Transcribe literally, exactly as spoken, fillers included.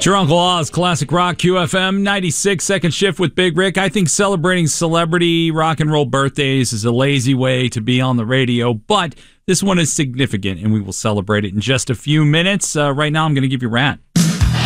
It's your Uncle Oz, Classic Rock, Q F M, ninety-six, second shift with Big Rick. I think celebrating celebrity rock and roll birthdays is a lazy way to be on the radio, but this one is significant, and we will celebrate it in just a few minutes. Uh, right now, I'm going to give you Rat.